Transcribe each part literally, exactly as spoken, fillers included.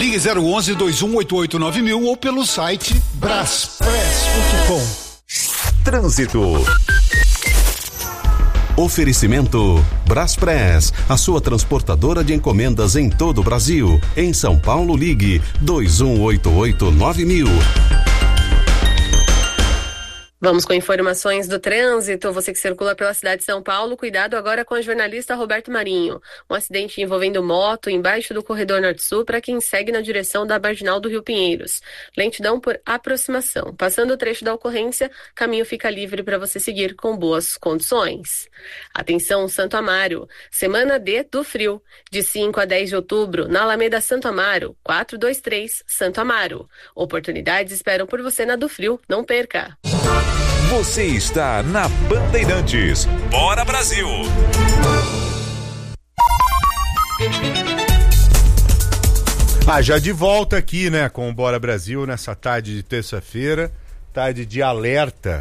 Ligue zero onze, dois um oito oito nove mil ou pelo site braspress ponto com. Trânsito. Oferecimento Braspress, a sua transportadora de encomendas em todo o Brasil. Em São Paulo, ligue dois um oito oito nove mil. Vamos com informações do trânsito. Você que circula pela cidade de São Paulo, cuidado agora com o jornalista Roberto Marinho. Um acidente envolvendo moto embaixo do corredor norte-sul para quem segue na direção da Marginal do Rio Pinheiros. Lentidão por aproximação. Passando o trecho da ocorrência, caminho fica livre para você seguir com boas condições. Atenção, Santo Amaro. Semana D do Frio. De cinco a dez de outubro, na Alameda Santo Amaro, quatrocentos e vinte e três, Santo Amaro. Oportunidades esperam por você na do Frio. Não perca. Você está na Bandeirantes. Bora Brasil! Ah, já de volta aqui, né, com o Bora Brasil nessa tarde de terça-feira, tarde de alerta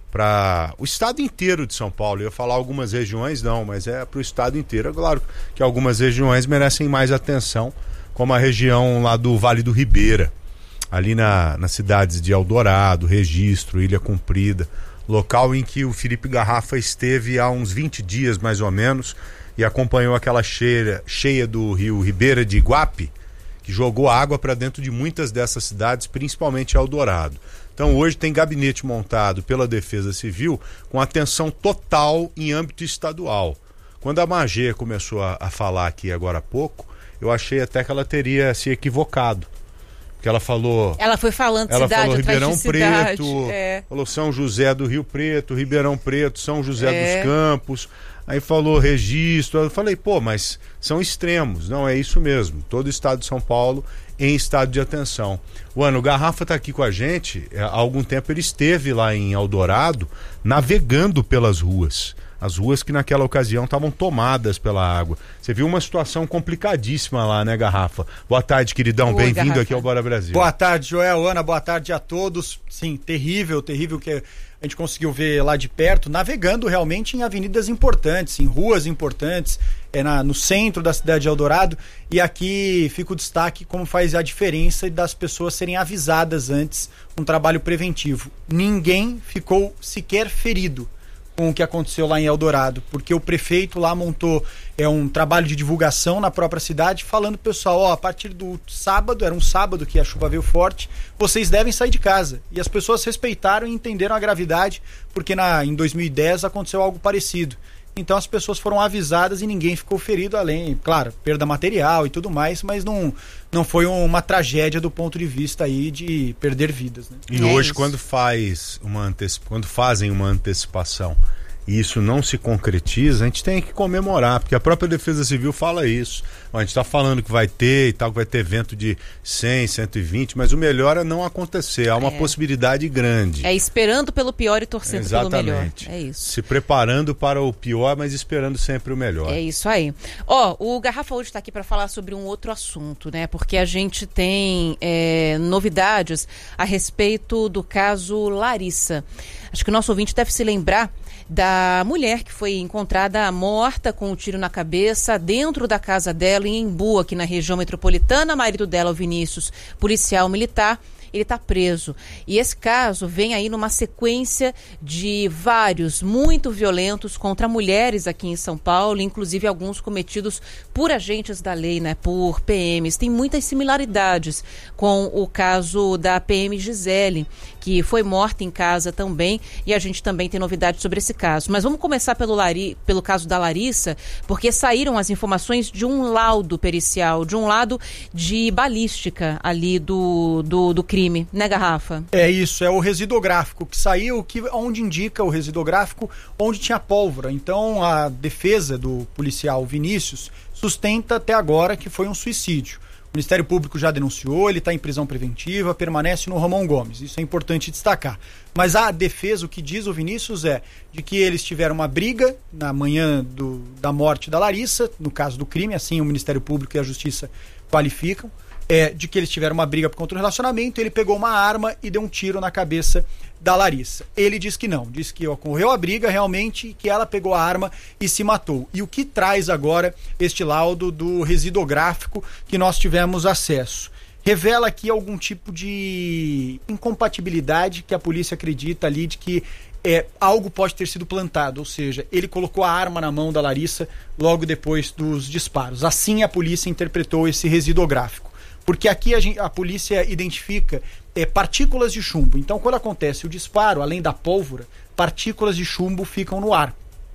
para o estado inteiro de São Paulo. Eu ia falar algumas regiões, não, mas é para o estado inteiro. É claro que algumas regiões merecem mais atenção, como a região lá do Vale do Ribeira. Ali na, nas cidades de Eldorado, Registro, Ilha Comprida, local em que o Felipe Garrafa esteve há uns vinte dias mais ou menos e acompanhou aquela cheia, cheia do rio Ribeira de Iguape, que jogou água para dentro de muitas dessas cidades, principalmente Eldorado. Então hoje tem gabinete montado pela Defesa Civil com atenção total em âmbito estadual. Quando a Magê começou a, a falar aqui agora há pouco, eu achei até que ela teria se equivocado. Que ela falou... Ela foi falando ela cidade falou atrás Ribeirão de cidade. Preto, é. falou São José do Rio Preto, Ribeirão Preto, São José é. dos Campos, aí falou Registro. Eu falei, pô, mas são extremos. Não, é isso mesmo. Todo o estado de São Paulo em estado de atenção. O Ano, o Garrafa está aqui com a gente. Há algum tempo ele esteve lá em Eldorado, navegando pelas ruas. As ruas que naquela ocasião estavam tomadas pela água. Você viu uma situação complicadíssima lá, né, Garrafa? Boa tarde, queridão. Bem-vindo aqui ao Bora Brasil. Boa tarde, Joel, Ana. Boa tarde a todos. Sim, terrível, terrível que a gente conseguiu ver lá de perto, navegando realmente em avenidas importantes, em ruas importantes, é na, no centro da cidade de Eldorado. E aqui fica o destaque como faz a diferença das pessoas serem avisadas antes, um trabalho preventivo. Ninguém ficou sequer ferido com o que aconteceu lá em Eldorado, porque o prefeito lá montou é, um trabalho de divulgação na própria cidade, falando pro pessoal, ó, a partir do sábado, era um sábado que a chuva veio forte, vocês devem sair de casa. E as pessoas respeitaram e entenderam a gravidade, porque na, em dois mil e dez aconteceu algo parecido. Então as pessoas foram avisadas e ninguém ficou ferido, além, claro, perda material e tudo mais, mas não, não foi uma tragédia do ponto de vista aí de perder vidas, né? E é hoje, isso. quando faz uma anteci... quando fazem uma antecipação e isso não se concretiza, a gente tem que comemorar, porque a própria Defesa Civil fala isso. A gente está falando que vai ter e tal, que vai ter vento de cem, cento e vinte, mas o melhor é não acontecer, há uma é. possibilidade grande. É esperando pelo pior e torcendo Exatamente. pelo melhor. É isso. Se preparando para o pior, mas esperando sempre o melhor. É isso aí. Ó, o Garrafa hoje está aqui para falar sobre um outro assunto, né? Porque a gente tem é, novidades a respeito do caso Larissa. Acho que o nosso ouvinte deve se lembrar da mulher que foi encontrada morta com um tiro na cabeça dentro da casa dela em Embu, aqui na região metropolitana. Marido dela, o Vinícius, policial militar, ele está preso. E esse caso vem aí numa sequência de vários muito violentos contra mulheres aqui em São Paulo, inclusive alguns cometidos por agentes da lei, né, por P Ms. Tem muitas similaridades com o caso da P M Gisele, que foi morta em casa também, e a gente também tem novidades sobre esse caso. Mas vamos começar pelo, Lari, pelo caso da Larissa, porque saíram as informações de um laudo pericial, de um laudo de balística ali do, do, do crime, né, Garrafa? É isso, é o residográfico que saiu, que, onde indica o residográfico, onde tinha pólvora. Então a defesa do policial Vinícius sustenta até agora que foi um suicídio. O Ministério Público já denunciou, ele está em prisão preventiva, permanece no Ramon Gomes. Isso é importante destacar. Mas a defesa, o que diz o Vinícius é de que eles tiveram uma briga na manhã do, da morte da Larissa, no caso do crime, assim o Ministério Público e a Justiça qualificam, é, de que eles tiveram uma briga por conta do relacionamento, ele pegou uma arma e deu um tiro na cabeça da Larissa. Ele diz que não, diz que ocorreu a briga realmente, que ela pegou a arma e se matou. E o que traz agora este laudo do residográfico que nós tivemos acesso? revela aqui algum tipo de incompatibilidade que a polícia acredita ali de que é, algo pode ter sido plantado, ou seja, ele colocou a arma na mão da Larissa logo depois dos disparos. Assim a polícia interpretou esse residográfico. Porque aqui a, gente, a polícia identifica é, partículas de chumbo. Então, quando acontece o disparo, além da pólvora, partículas de chumbo ficam no ar.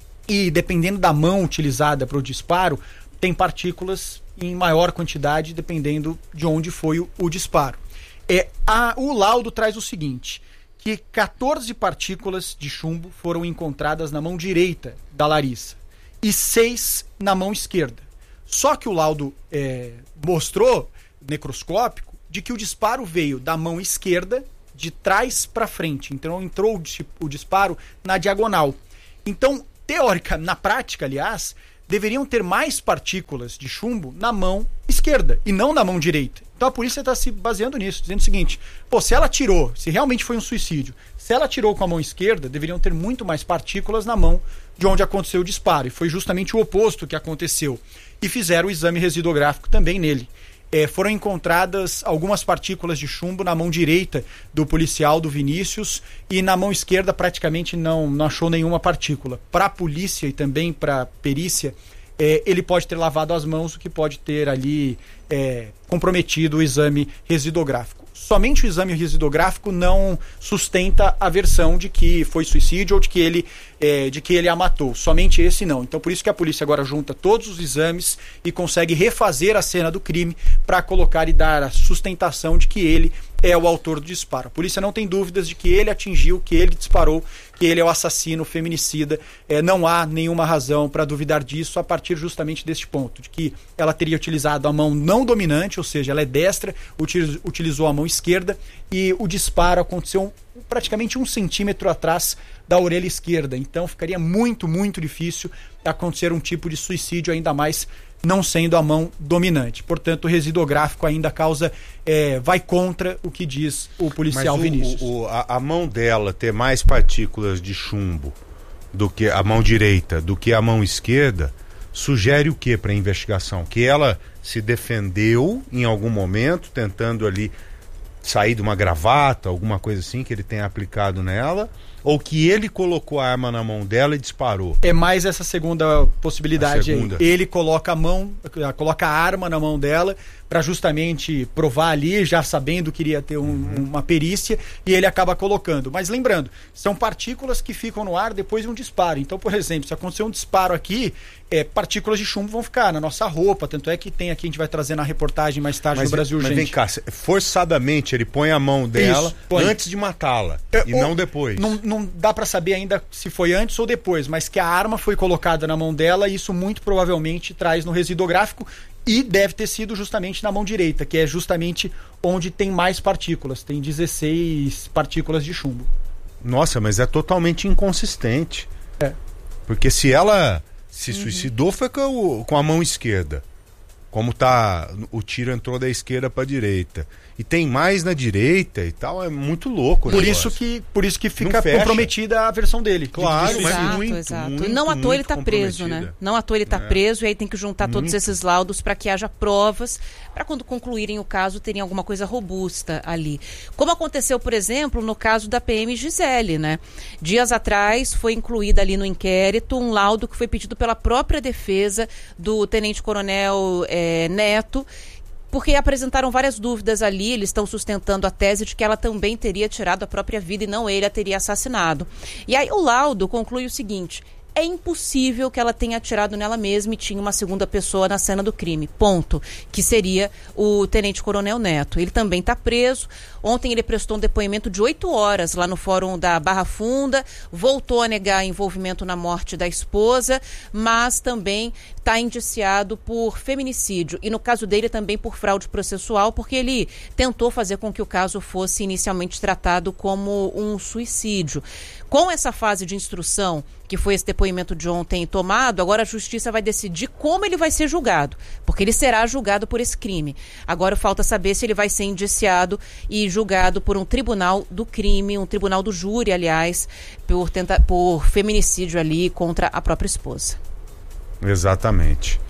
E dependendo da mão utilizada para o disparo, tem partículas em maior quantidade, dependendo de onde foi o, o disparo. É, a, o laudo traz o seguinte, que quatorze partículas de chumbo foram encontradas na mão direita da Larissa e seis na mão esquerda. Só que o laudo é, mostrou, necroscópico, de que o disparo veio da mão esquerda, de trás para frente. Então entrou o, o disparo na diagonal. Então, teórica, na prática, aliás, deveriam ter mais partículas de chumbo na mão esquerda e não na mão direita. Então a polícia está se baseando nisso, dizendo o seguinte, pô, se ela tirou, se realmente foi um suicídio, se ela tirou com a mão esquerda, deveriam ter muito mais partículas na mão de onde aconteceu o disparo. E foi justamente o oposto que aconteceu. E fizeram o exame residográfico também nele. É, foram encontradas algumas partículas de chumbo na mão direita do policial, do Vinícius, e na mão esquerda praticamente não, não achou nenhuma partícula. Para a polícia e também para a perícia, é, ele pode ter lavado as mãos, o que pode ter ali é, comprometido o exame residográfico. Somente o exame residográfico não sustenta a versão de que foi suicídio ou de que ele, é, de que ele a matou. Somente esse não. Então por isso que a polícia agora junta todos os exames e consegue refazer a cena do crime para colocar e dar a sustentação de que ele é o autor do disparo. A polícia não tem dúvidas de que ele atingiu, que ele disparou, que ele é o assassino, o feminicida. É, não há nenhuma razão para duvidar disso a partir justamente deste ponto, de que ela teria utilizado a mão não dominante, ou seja, ela é destra, utiliz, utilizou a mão esquerda e o disparo aconteceu praticamente um centímetro atrás da orelha esquerda. Então ficaria muito, muito difícil acontecer um tipo de suicídio, ainda mais não sendo a mão dominante. Portanto, o residográfico ainda causa, é, vai contra o que diz o policial. Mas o, Vinícius. O, o, a, a mão dela ter mais partículas de chumbo do que a mão direita, do que a mão esquerda, sugere o que para a investigação? Que ela se defendeu em algum momento, tentando ali sair de uma gravata, alguma coisa assim que ele tenha aplicado nela, ou que ele colocou a arma na mão dela e disparou? É mais essa segunda possibilidade. A segunda. Aí. Ele coloca a mão, coloca a arma na mão dela para justamente provar ali, já sabendo que iria ter um, uhum. uma perícia, e ele acaba colocando. Mas lembrando, são partículas que ficam no ar depois de um disparo. Então, por exemplo, se acontecer um disparo aqui, é, partículas de chumbo vão ficar na nossa roupa, tanto é que tem aqui, a gente vai trazer na reportagem mais tarde mas, no Brasil mas Urgente. Mas vem cá, forçadamente ele põe a mão dela Isso, antes de matá-la, é, e ou, não depois. Não, não dá para saber ainda se foi antes ou depois, mas que a arma foi colocada na mão dela, e isso muito provavelmente traz no residográfico, e deve ter sido justamente na mão direita, que é justamente onde tem mais partículas. Tem dezesseis partículas de chumbo. Nossa, mas é totalmente inconsistente. É. Porque se ela se uhum. suicidou, foi com, com a mão esquerda. Como tá, o tiro entrou da esquerda para a direita. E tem mais na direita e tal, é muito louco. Por isso que, por isso que fica comprometida a versão dele. Claro, mas exato, muito, exato. muito, não à toa ele está preso, né? Não à toa ele está é. preso, e aí tem que juntar todos muito. esses laudos para que haja provas, para quando concluírem o caso terem alguma coisa robusta ali. Como aconteceu, por exemplo, no caso da P M Gisele, né? Dias atrás foi incluída ali no inquérito um laudo que foi pedido pela própria defesa do tenente-coronel é, Neto, porque apresentaram várias dúvidas ali. Eles estão sustentando a tese de que ela também teria tirado a própria vida e não ele a teria assassinado. E aí o laudo conclui o seguinte: é impossível que ela tenha atirado nela mesma e tinha uma segunda pessoa na cena do crime, ponto, que seria o tenente-coronel Neto. Ele também está preso. Ontem ele prestou um depoimento de oito horas lá no fórum da Barra Funda, voltou a negar envolvimento na morte da esposa, mas também está indiciado por feminicídio, e no caso dele também por fraude processual, porque ele tentou fazer com que o caso fosse inicialmente tratado como um suicídio. Com essa fase de instrução, que foi esse depoimento de ontem tomado, agora a justiça vai decidir como ele vai ser julgado, porque ele será julgado por esse crime. Agora falta saber se ele vai ser indiciado e julgado por um tribunal do crime, um tribunal do júri, aliás, por, tenta, por feminicídio ali contra a própria esposa. Exatamente.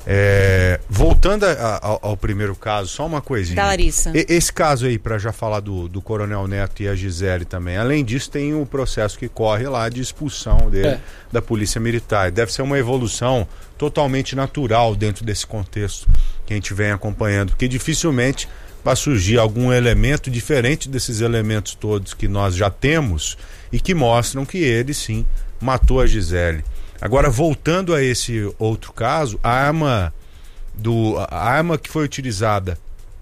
É, voltando a, a, ao primeiro caso, só uma coisinha. Da Larissa. E, esse caso aí, para já falar do, do Coronel Neto e a Gisele também. Além disso, tem o processo que corre lá de expulsão dele é. da Polícia Militar. Deve ser uma evolução totalmente natural dentro desse contexto que a gente vem acompanhando, porque dificilmente vai surgir algum elemento diferente desses elementos todos que nós já temos e que mostram que ele sim matou a Gisele. Agora, voltando a esse outro caso, a arma, do, a arma que foi utilizada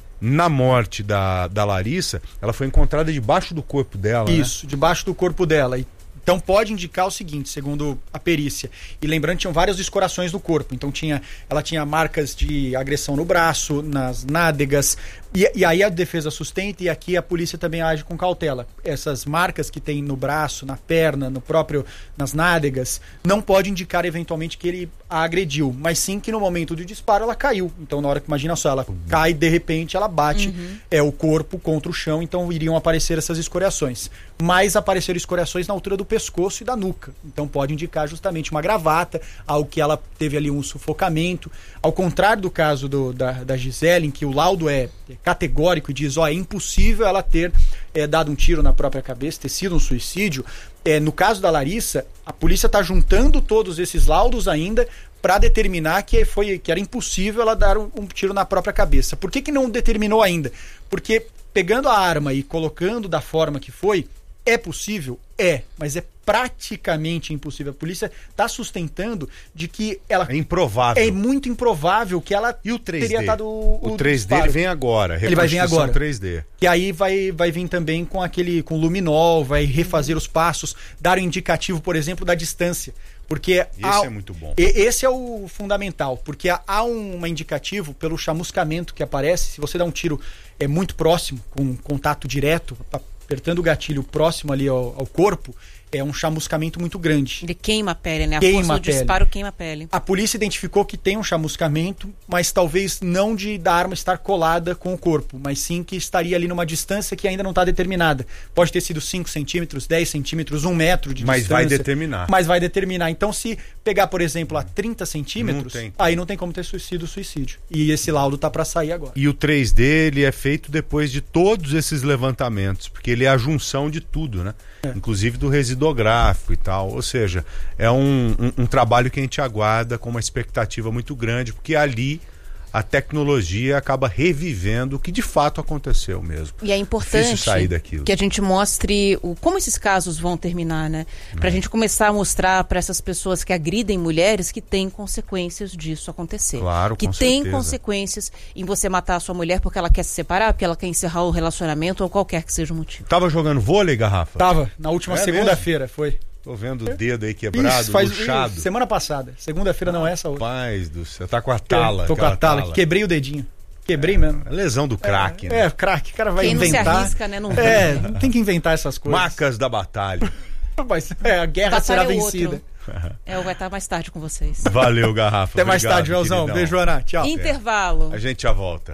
na morte da, da Larissa, ela foi encontrada debaixo do corpo dela, Isso, né? debaixo do corpo dela. E, então pode indicar o seguinte, segundo a perícia. E lembrando, tinham vários escorações no corpo. Então tinha, ela tinha marcas de agressão no braço, nas nádegas. E, e aí a defesa sustenta e aqui a polícia também age com cautela. Essas marcas que tem no braço, na perna, no próprio, nas nádegas, não pode indicar eventualmente que ele a agrediu, mas sim que no momento do disparo ela caiu. Então na hora que, imagina só, ela cai de repente, ela bate uhum. é, o corpo contra o chão, então iriam aparecer essas escoriações. Mas apareceram escoriações na altura do pescoço e da nuca. Então pode indicar justamente uma gravata, algo que ela teve ali um sufocamento. Ao contrário do caso do, da, da Gisele, em que o laudo é categórico e diz, ó, é impossível ela ter é, dado um tiro na própria cabeça, ter sido um suicídio. É, no caso da Larissa, a polícia está juntando todos esses laudos ainda para determinar que, foi, que era impossível ela dar um, um tiro na própria cabeça. Por que que não determinou ainda? Porque pegando a arma e colocando da forma que foi, é possível? É, mas é praticamente impossível. A polícia está sustentando de que ela... É improvável. É muito improvável que ela e o três D? teria dado o, o três D ele vem agora. Ele vai vir agora. três D. E aí vai, vai vir também com aquele com luminol, vai refazer os passos, dar um indicativo, por exemplo, da distância. Porque esse há, é muito bom. Esse é o fundamental, porque há, há um indicativo pelo chamuscamento que aparece. Se você dá um tiro é muito próximo, com contato direto, apertando o gatilho próximo ali ao, ao corpo, é um chamuscamento muito grande. Ele queima a pele, né? A queima força a do pele. disparo queima a pele. A polícia identificou que tem um chamuscamento, mas talvez não de da arma estar colada com o corpo, mas sim que estaria ali numa distância que ainda não está determinada. Pode ter sido cinco centímetros, dez centímetros, um metro de mas distância. Mas vai determinar. Mas vai determinar. Então, se pegar, por exemplo, a trinta centímetros, não aí não tem como ter sido suicídio. E esse laudo está para sair agora. E o três D, ele é feito depois de todos esses levantamentos, porque ele é a junção de tudo, né? É. Inclusive do residográfico e tal. Ou seja, é um, um, um trabalho que a gente aguarda com uma expectativa muito grande, porque ali a tecnologia acaba revivendo o que de fato aconteceu mesmo. E é importante sair daquilo. Que a gente mostre o, como esses casos vão terminar, né? Pra é. gente começar a mostrar para essas pessoas que agridem mulheres que tem consequências disso acontecer. Claro, que com tem certeza. consequências em você matar a sua mulher porque ela quer se separar, porque ela quer encerrar o relacionamento ou qualquer que seja o motivo. Tava jogando vôlei, Garrafa? Tava, na última é segunda-feira, foi. Tô vendo o dedo aí quebrado, isso, faz, luxado. Isso, semana passada. Segunda-feira não é essa outra. Rapaz do céu, tá com a tala. Tô com a tala, tala. Quebrei o dedinho. Quebrei é, mesmo. É lesão do craque, é, né? É, craque. O cara vai Quem inventar. Não se arrisca, né? Não é, não tem que inventar essas coisas. Marcas da batalha. Mas, é, a guerra batalha será é vencida. É, eu vou estar mais tarde com vocês. Valeu, Garrafa. Até mais Obrigado, tarde, Joãozão. Beijo, Ana. Tchau. Intervalo. É. A gente já volta.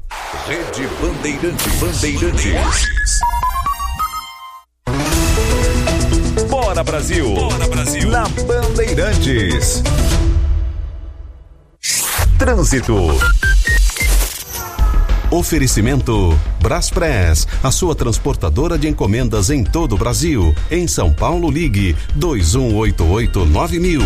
Rede Bandeirantes. Bandeirantes. Bora Brasil! Bora Brasil! Na Bandeirantes. Trânsito. Oferecimento Braspress, a sua transportadora de encomendas em todo o Brasil. Em São Paulo, ligue dois um oito oito nove mil.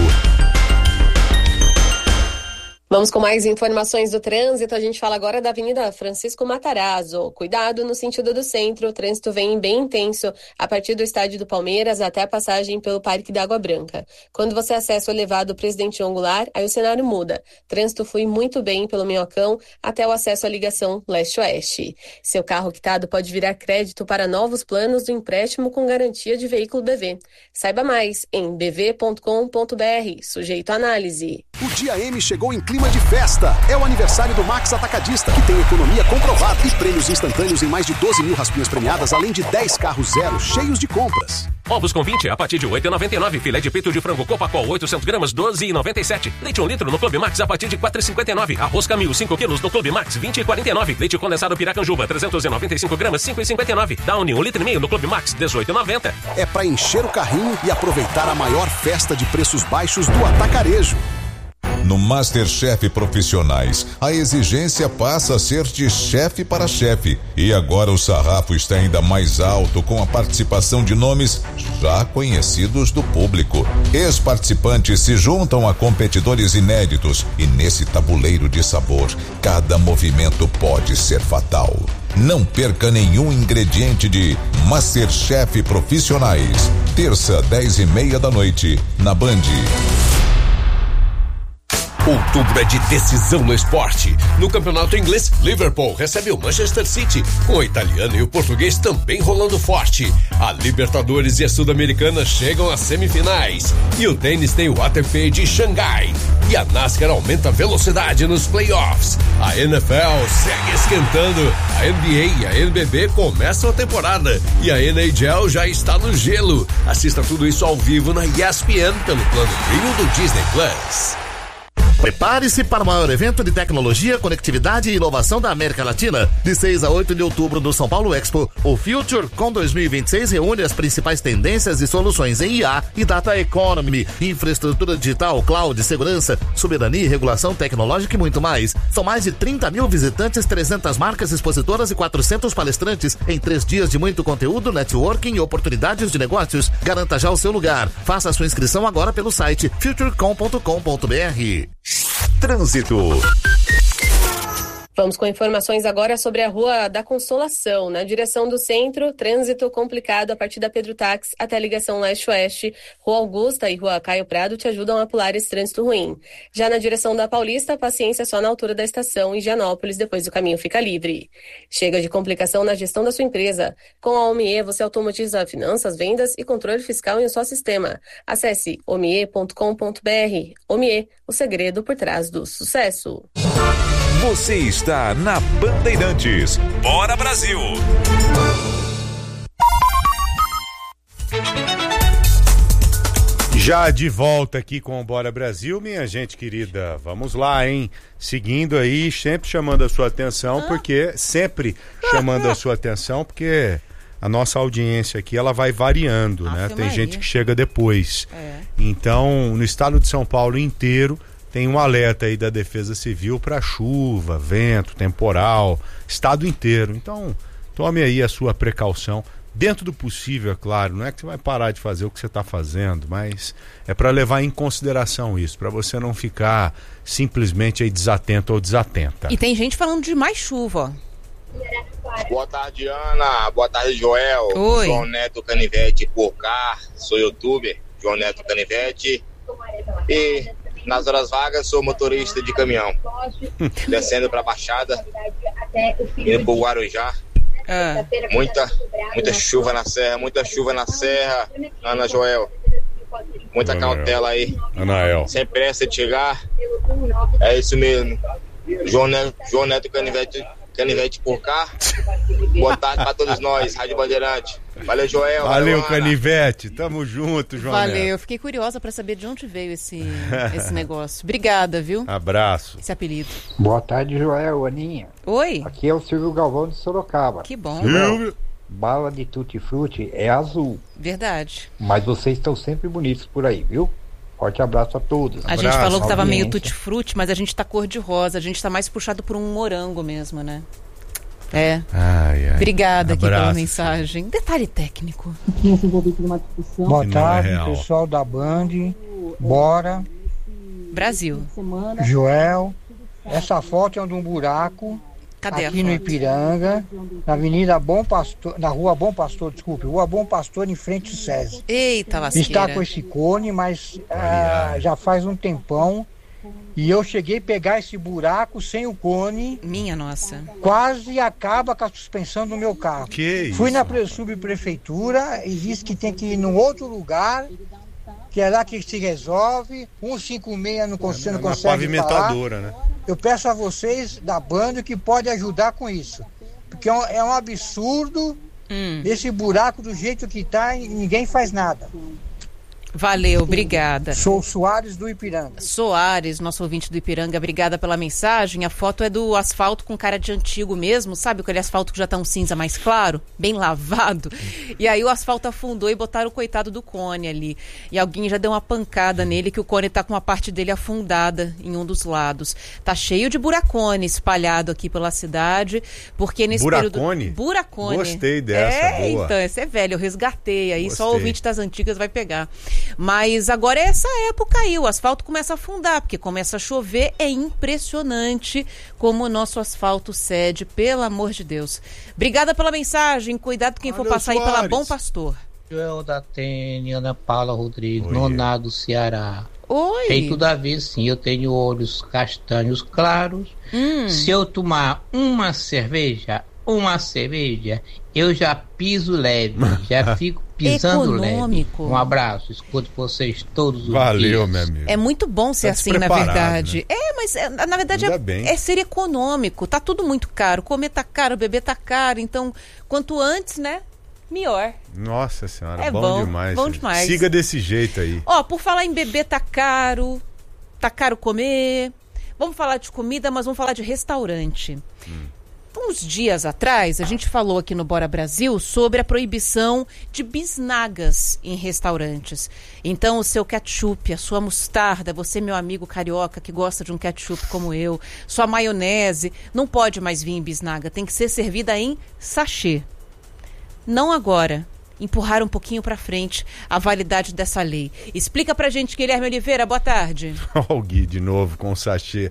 Vamos com mais informações do trânsito. A gente fala agora da Avenida Francisco Matarazzo. Cuidado no sentido do centro. O trânsito vem bem intenso a partir do estádio do Palmeiras até a passagem pelo Parque da Água Branca. Quando você acessa o elevado Presidente João Goulart, aí o cenário muda. O trânsito flui muito bem pelo Minhocão até o acesso à ligação leste-oeste. Seu carro quitado pode virar crédito para novos planos do empréstimo com garantia de veículo B V. Saiba mais em b v ponto com ponto b r. Sujeito à análise. O Dia M chegou em clima de festa. É o aniversário do Max Atacadista, que tem economia comprovada e prêmios instantâneos em mais de doze mil raspinhas premiadas, além de dez carros zero cheios de compras. Ovos com vinte a partir de oito reais e noventa e nove. Filé de peito de frango Copacol oitocentos gramas, doze reais e noventa e sete. Leite um litro no Clube Max a partir de quatro reais e cinquenta e nove. Arroz Camil cinco quilos no Clube Max, vinte reais e quarenta e nove. Leite condensado Piracanjuba trezentos e noventa e cinco gramas, cinco reais e cinquenta e nove. Downy um litro e meio no Clube Max, dezoito reais e noventa. É pra encher o carrinho e aproveitar a maior festa de preços baixos do atacarejo. No MasterChef Profissionais, a exigência passa a ser de chefe para chefe. E agora o sarrafo está ainda mais alto com a participação de nomes já conhecidos do público. Ex-participantes se juntam a competidores inéditos e nesse tabuleiro de sabor, cada movimento pode ser fatal. Não perca nenhum ingrediente de MasterChef Profissionais. Terça, dez e meia da noite, na Band. Outubro é de decisão no esporte. No campeonato inglês, Liverpool recebe o Manchester City, com o italiano e o português também rolando forte. A Libertadores e a Sul-Americana chegam às semifinais. E o tênis tem o A T P de Xangai. E a NASCAR aumenta a velocidade nos playoffs. A N F L segue esquentando. A N B A e a N B B começam a temporada. E a N H L já está no gelo. Assista tudo isso ao vivo na E S P N pelo plano premium do Disney Plus. Prepare-se para o maior evento de tecnologia, conectividade e inovação da América Latina. De seis a oito de outubro no São Paulo Expo, o FutureCon dois mil e vinte e seis reúne as principais tendências e soluções em I A e Data Economy, infraestrutura digital, cloud, segurança, soberania e regulação tecnológica e muito mais. São mais de trinta mil visitantes, trezentas marcas expositoras e quatrocentos palestrantes em três dias de muito conteúdo, networking e oportunidades de negócios. Garanta já o seu lugar. Faça a sua inscrição agora pelo site futurecom ponto com ponto b r. Trânsito. Vamos com informações agora sobre a Rua da Consolação. Na direção do centro, trânsito complicado a partir da Pedro Táxi até a ligação leste-oeste. Rua Augusta e Rua Caio Prado te ajudam a pular esse trânsito ruim. Já na direção da Paulista, paciência só na altura da estação em Higienópolis, depois o caminho fica livre. Chega de complicação na gestão da sua empresa. Com a Omie, você automatiza finanças, vendas e controle fiscal em um só sistema. Acesse omie ponto com ponto b r. Omie, o segredo por trás do sucesso. Você está na Bandeirantes. Bora Brasil! Já de volta aqui com o Bora Brasil, minha gente querida. Vamos lá, hein? Seguindo aí, sempre chamando a sua atenção, porque sempre chamando a sua atenção, porque a nossa audiência aqui, ela vai variando, né? Tem Maria. gente que chega depois. É. Então, no estado de São Paulo inteiro, tem um alerta aí da Defesa Civil para chuva, vento, temporal, estado inteiro. Então, tome aí a sua precaução, dentro do possível, é claro. Não é que você vai parar de fazer o que você está fazendo, mas é para levar em consideração isso, para você não ficar simplesmente aí desatento ou desatenta. E tem gente falando de mais chuva, ó. Boa tarde, Ana. Boa tarde, Joel. Oi. João Neto Canivete por cá. Sou youtuber, João Neto Canivete. E nas horas vagas sou motorista de caminhão. Descendo pra Baixada, indo pro Guarujá. Ah. Muita, muita chuva na serra, muita chuva na serra, Ana Joel. Muita Anael. cautela aí. Anael. Sem pressa de chegar. É isso mesmo. João Neto, João Neto Canivete, Canivete por cá. Boa tarde pra todos nós, Rádio Bandeirante. Valeu, Joel. Valeu, Ana. Canivete. Tamo junto, João Valeu, Neto. eu fiquei curiosa pra saber de onde veio esse, esse negócio. Obrigada, viu? Abraço. Esse apelido. Boa tarde, Joel, Aninha. Oi. Aqui é o Silvio Galvão de Sorocaba. Que bom. Silvio, bala de tutti-frutti é azul. Verdade. Mas vocês estão sempre bonitos por aí, viu? Forte abraço a todos. A gente falou que tava meio tutti-frutti, mas a gente tá cor de rosa. A gente tá mais puxado por um morango mesmo, né? É. Ai, ai. Obrigada aqui Abraço. pela mensagem. Detalhe técnico. Boa Que não é tarde, real. pessoal da Band. Bora. Brasil. Joel. Essa foto é de um buraco. Cadê a aqui no foto? Ipiranga, na Avenida Bom Pastor, na Rua Bom Pastor, desculpe, Rua Bom Pastor, em frente ao SESI. Eita, lasqueira. Está com esse cone, mas ah, já faz um tempão. E eu cheguei a pegar esse buraco sem o cone. Minha nossa. Quase acaba com a suspensão do meu carro. Que Fui isso, na pre- subprefeitura e disse que tem que ir num outro lugar, que é lá que se resolve. cento e cinquenta e seis não, cons- não Na consegue pavimentadora, né? Eu peço a vocês da banda que pode ajudar com isso. Porque é um, é um absurdo Hum. esse buraco do jeito que tá e ninguém faz nada. Valeu, obrigada. Sou Soares do Ipiranga. Soares, nosso ouvinte do Ipiranga, obrigada pela mensagem. A foto é do asfalto com cara de antigo mesmo, sabe? Aquele asfalto que já tá um cinza mais claro, bem lavado. E aí o asfalto afundou e botaram o coitado do cone ali. E alguém já deu uma pancada nele, que o cone tá com uma parte dele afundada em um dos lados. Tá cheio de buracone espalhado aqui pela cidade, porque nesse buracone? período... Buracone? Gostei dessa, é, boa. Então, esse é velho, eu resgatei aí, Gostei. Só o ouvinte das antigas vai pegar. Mas agora é essa época aí, o asfalto começa a afundar, porque começa a chover, é impressionante como o nosso asfalto cede, pelo amor de Deus. Obrigada pela mensagem, cuidado quem Valeu, for passar Soares. Aí pela Bom Pastor. Joel da Tênia, Ana Paula Rodrigues, Nonado Ceará. Oi. Tem tudo a ver, sim, eu tenho olhos castanhos claros. Hum. Se eu tomar uma cerveja, uma cerveja, eu já piso leve, já fico pisando Econômico. leve. Um abraço, escuto vocês todos os Valeu, dias. meu amigo. É muito bom ser tá assim, na verdade. Né? É, mas é, na verdade é, é ser econômico. Tá tudo muito caro. Comer tá caro, beber tá caro. Então, quanto antes, né? Melhor. Nossa senhora, é bom, bom demais. Bom demais. Siga desse jeito aí. Ó, por falar em beber tá caro, tá caro comer. Vamos falar de comida, mas vamos falar de restaurante. Hum. Uns dias atrás, a gente falou aqui no Bora Brasil sobre a proibição de bisnagas em restaurantes. Então, o seu ketchup, a sua mostarda, você, meu amigo carioca que gosta de um ketchup como eu, sua maionese, não pode mais vir em bisnaga, tem que ser servida em sachê. Não agora. Empurrar um pouquinho para frente a validade dessa lei. Explica pra gente, Guilherme Oliveira, boa tarde. Ó, o Gui de novo com o sachê.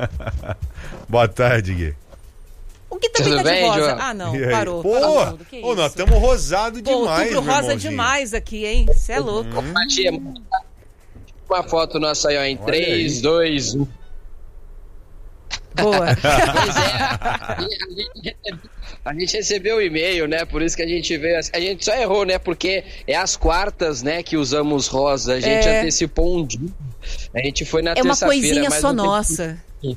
Boa tarde, Gui. O Gui também tá de rosa. Ah, não, parou. Pô, parou tudo. Que pô, isso? Nós estamos rosado Pô, demais, tudo rosa irmãozinho. demais aqui, hein? Você é louco. Hum. Uma foto nossa aí, ó, em três, dois, um. Boa. Pois é, a gente, a gente recebeu o e-mail, né? Por isso que a gente veio. A gente só errou, né? Porque é as quartas, né? Que usamos rosa. A gente é. antecipou um dia. A gente foi na é terça-feira. É uma coisinha mas só nossa. Tem...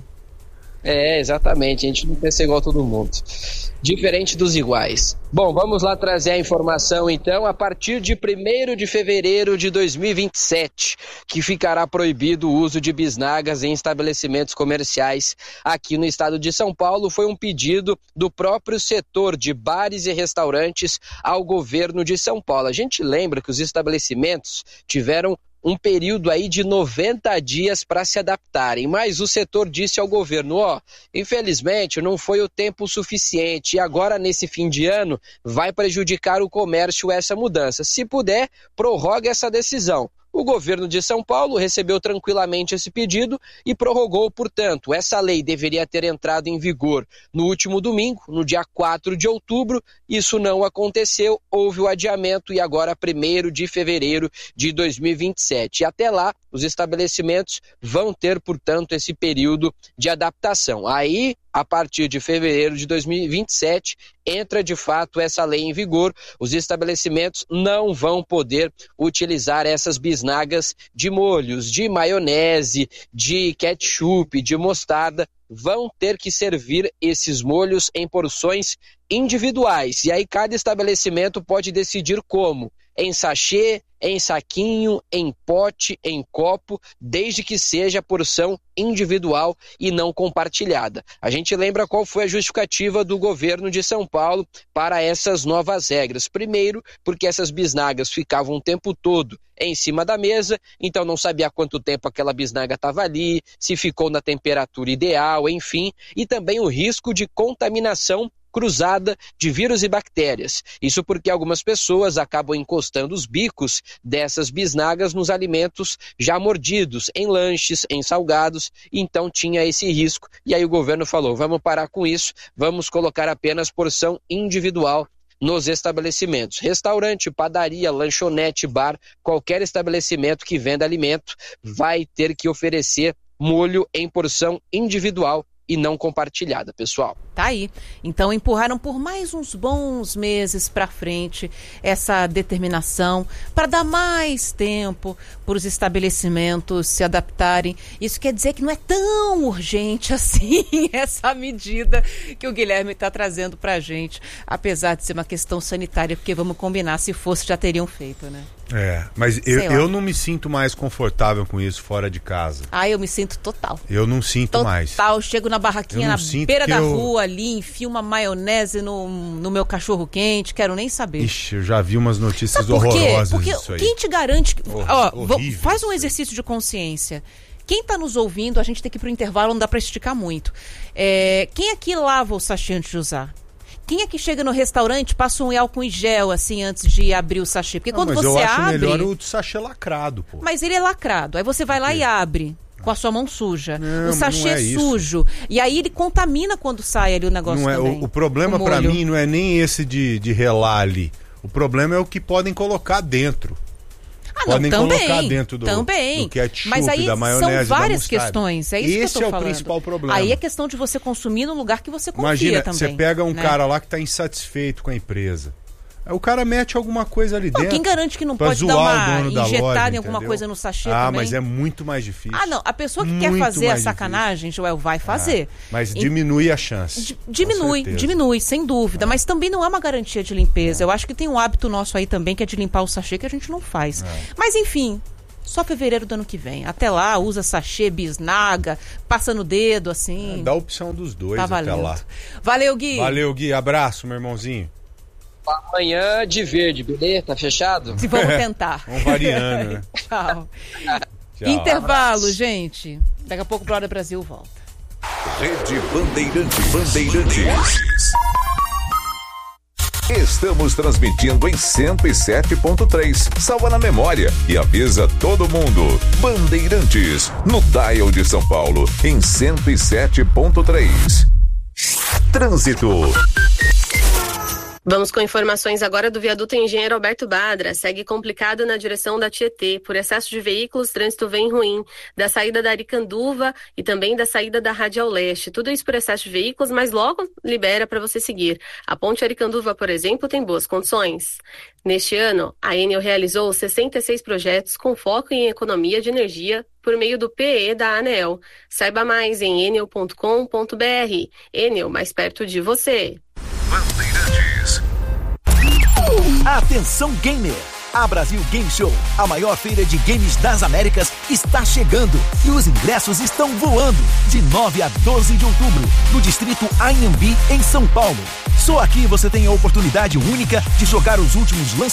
É, exatamente. A gente não quer ser igual a todo mundo. Diferente dos iguais. Bom, vamos lá trazer a informação então. A partir de primeiro de fevereiro de dois mil e vinte e sete, que ficará proibido o uso de bisnagas em estabelecimentos comerciais aqui no estado de São Paulo. Foi um pedido do próprio setor de bares e restaurantes ao governo de São Paulo. A gente lembra que os estabelecimentos tiveram um período aí de noventa dias para se adaptarem, mas o setor disse ao governo, ó, infelizmente não foi o tempo suficiente e agora nesse fim de ano vai prejudicar o comércio essa mudança. Se puder, prorrogue essa decisão. O governo de São Paulo recebeu tranquilamente esse pedido e prorrogou, portanto. Essa lei deveria ter entrado em vigor no último domingo, no dia quatro de outubro. Isso não aconteceu, houve o adiamento e agora primeiro de fevereiro de dois mil e vinte e sete. E até lá, os estabelecimentos vão ter, portanto, esse período de adaptação. Aí, a partir de fevereiro de dois mil e vinte e sete, entra de fato essa lei em vigor. Os estabelecimentos não vão poder utilizar essas bisnagas de molhos, de maionese, de ketchup, de mostarda. Vão ter que servir esses molhos em porções individuais. E aí cada estabelecimento pode decidir como. Em sachê, em saquinho, em pote, em copo, desde que seja porção individual e não compartilhada. A gente lembra qual foi a justificativa do governo de São Paulo para essas novas regras. Primeiro, porque essas bisnagas ficavam o tempo todo em cima da mesa, então não sabia quanto tempo aquela bisnaga estava ali, se ficou na temperatura ideal, enfim, e também o risco de contaminação cruzada de vírus e bactérias. Isso porque algumas pessoas acabam encostando os bicos dessas bisnagas nos alimentos já mordidos, em lanches, em salgados, então tinha esse risco. E aí o governo falou, vamos parar com isso, vamos colocar apenas porção individual nos estabelecimentos. Restaurante, padaria, lanchonete, bar, qualquer estabelecimento que venda alimento vai ter que oferecer molho em porção individual e não compartilhada, pessoal. Tá aí. Então empurraram por mais uns bons meses para frente essa determinação para dar mais tempo para os estabelecimentos se adaptarem. Isso quer dizer que não é tão urgente assim essa medida que o Guilherme está trazendo para a gente, apesar de ser uma questão sanitária, porque vamos combinar, se fosse já teriam feito, né? É, mas eu, eu não me sinto mais confortável com isso fora de casa. Ah, eu me sinto total. Eu não sinto total. mais. Total, chego na barraquinha na beira da eu... rua ali, enfio uma maionese no, no meu cachorro quente, quero nem saber. Ixi, eu já vi umas notícias Sabe por quê? horrorosas Porque disso aí. Quem te garante... Que... Hor- Ó, horrível faz um exercício de consciência. Quem tá nos ouvindo, a gente tem que ir pro intervalo, não dá pra esticar muito. É, quem aqui lava o sachê antes de usar? Quem é que chega no restaurante, passa um álcool em gel, assim, antes de abrir o sachê? Porque não, quando mas você eu acho abre... melhor o sachê lacrado, pô. Mas ele é lacrado. Aí você vai lá e abre com a sua mão suja. Não, o sachê não é é sujo. E aí ele contamina quando sai ali o negócio Não é, também. o, o problema o pra molho. mim não é nem esse de, de relar ali. O problema é o que podem colocar dentro. Ah, não, podem também, colocar dentro do, também. do ketchup, Mas aí da maionese, são várias da mostarda. questões, é isso Esse que eu tô é falando. o principal problema. Aí é questão de você consumir no lugar que você confia Imagina, também. você pega um né? cara lá que tá insatisfeito com a empresa. Aí o cara mete alguma coisa ali Não, dentro. quem garante que não pra pode dar zoar uma o dono da injetada loja, em alguma entendeu? coisa no sachê Ah, também? mas é muito mais difícil. Ah, não. A pessoa que Muito quer fazer a mais sacanagem, Joel, vai fazer. Ah, mas Em- diminui a chance. D- Diminui, diminui, sem dúvida. Mas também não é uma garantia de limpeza. Eu acho que tem um hábito nosso aí também, que é de limpar o sachê, que a gente não faz. Mas enfim, só fevereiro do ano que vem. Até lá, usa sachê, bisnaga, passa no dedo, assim. É, dá a opção dos dois Tá até valendo. lá. Valeu, Gui. Valeu, Gui. Abraço, meu irmãozinho. Amanhã de verde, beleza? Tá fechado? Se vamos tentar. Vamos variando, né? Tchau. Tchau. Intervalo, gente. Daqui a pouco o Bora Brasil volta. Rede Bandeirantes. Bandeirantes. Estamos transmitindo em cento e sete ponto três. Salva na memória e avisa todo mundo. Bandeirantes, no dial de São Paulo, em cento e sete ponto três. Trânsito. Vamos com informações agora do viaduto Engenheiro Alberto Badra. Segue complicado na direção da Tietê. Por excesso de veículos, trânsito vem ruim. Da saída da Aricanduva e também da saída da Radial Leste. Tudo isso por excesso de veículos, mas logo libera para você seguir. A ponte Aricanduva, por exemplo, tem boas condições. Neste ano, a Enel realizou sessenta e seis projetos com foco em economia de energia por meio do P E da ANEEL. Saiba mais em enel ponto com ponto br. Enel, mais perto de você. Atenção gamer! A Brasil Game Show, a maior feira de games das Américas, está chegando e os ingressos estão voando. De nove a doze de outubro, no distrito Anhembi, em São Paulo. Só aqui você tem a oportunidade única de jogar os últimos lançamentos